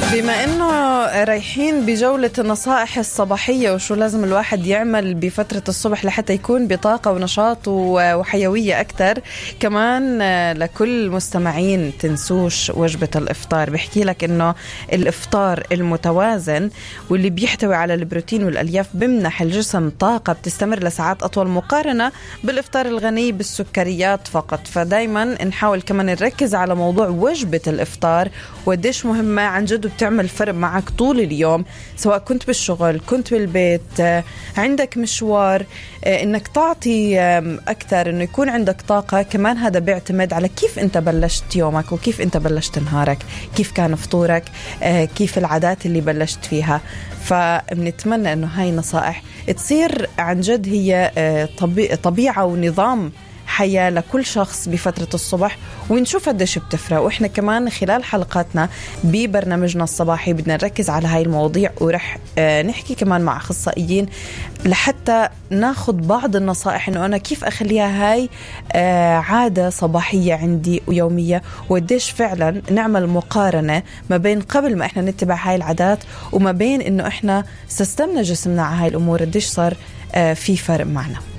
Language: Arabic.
بما انه رايحين بجولة النصائح الصباحية وشو لازم الواحد يعمل بفترة الصبح لحتى يكون بطاقة ونشاط وحيوية أكتر، كمان لكل مستمعين تنسوش وجبة الإفطار. بحكي لك انه الإفطار المتوازن واللي بيحتوي على البروتين والألياف بمنح الجسم طاقة بتستمر لساعات أطول مقارنة بالإفطار الغني بالسكريات فقط. فدايما نحاول كمان نركز على موضوع وجبة الإفطار وديش مهمة عن جد بتعمل فرق معك طول اليوم، سواء كنت بالشغل كنت بالبيت عندك مشوار، انك تعطي اكثر، انه يكون عندك طاقة. كمان هذا بيعتمد على كيف انت بلشت يومك وكيف انت بلشت نهارك، كيف كان فطورك، كيف العادات اللي بلشت فيها. فبنتمنى انه هاي نصائح تصير عن جد هي طبيعة ونظام حياة لكل شخص بفترة الصبح، ونشوف قديش بتفرق. وإحنا كمان خلال حلقاتنا ببرنامجنا الصباحي بدنا نركز على هاي المواضيع، ورح نحكي كمان مع أخصائيين لحتى ناخد بعض النصائح إنه أنا كيف أخليها هاي عادة صباحية عندي ويومية، وقديش فعلا نعمل مقارنة ما بين قبل ما إحنا نتبع هاي العادات وما بين إنه إحنا سستمنا جسمنا على هاي الأمور، قديش صار في فرق معنا.